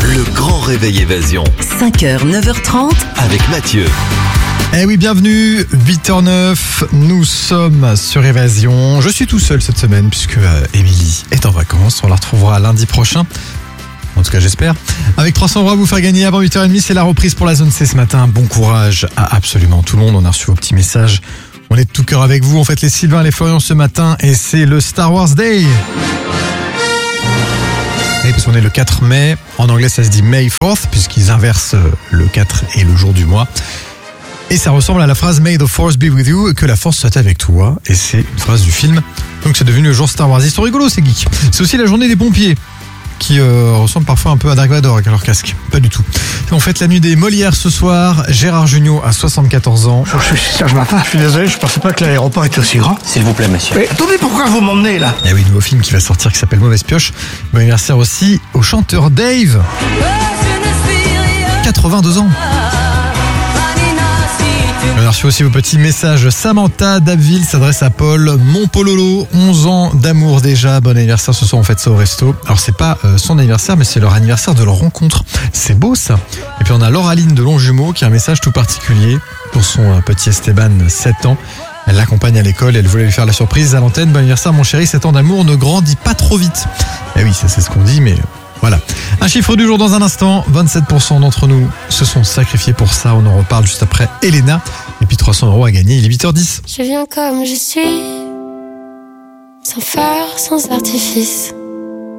Le grand réveil évasion 5h, 9h30. avec Mathieu. Eh oui, bienvenue, 8h09, nous sommes sur Évasion. Je suis tout seul cette semaine puisque Émilie est en vacances. On la retrouvera lundi prochain, en tout cas j'espère. Avec 300 € à vous faire gagner avant 8h30, c'est la reprise pour la zone C ce matin. Bon courage à absolument tout le monde, on a reçu vos petits messages. On est de tout cœur avec vous, on fête les Sylvain et les Florian ce matin et c'est le Star Wars Day. Et parce qu'on est le 4 mai, en anglais ça se dit May 4th puisqu'ils inversent le 4 et le jour du mois. Et ça ressemble à la phrase May the Force be with you, que la force soit avec toi. Et c'est une phrase du film. Donc c'est devenu le jour Star Wars. Ils sont rigolos ces geeks. C'est aussi la journée des pompiers, qui ressemble parfois un peu à Dark Vador avec leur casque. Pas du tout. On fête la nuit des Molières ce soir. Gérard Jugnot a 74 ans. Je suis Serge Martin, je suis désolé, je pensais pas que l'aéroport était aussi grand. S'il vous plaît, monsieur. Mais attendez, pourquoi vous m'emmenez là? Et oui, nouveau film qui va sortir qui s'appelle Mauvaise Pioche. Bon anniversaire aussi au chanteur Dave. 82 ans. On a reçu aussi vos petits messages. Samantha d'Abbeville s'adresse à Paul. Mon Pololo, 11 ans d'amour déjà. Bon anniversaire, ce soir on fête ça au resto. Alors c'est pas son anniversaire, mais c'est leur anniversaire de leur rencontre. C'est beau ça. Et puis on a Lauraline de Longjumeau qui a un message tout particulier pour son petit Esteban, 7 ans. Elle l'accompagne à l'école, elle voulait lui faire la surprise à l'antenne. Bon anniversaire mon chéri, 7 ans d'amour, ne grandit pas trop vite. Eh oui, ça c'est ce qu'on dit, mais... Voilà. Un chiffre du jour dans un instant. 27% d'entre nous se sont sacrifiés pour ça. On en reparle juste après Elena. Et puis 300 € à gagner. Il est 8h10. Je viens comme je suis, sans phare, sans artifice.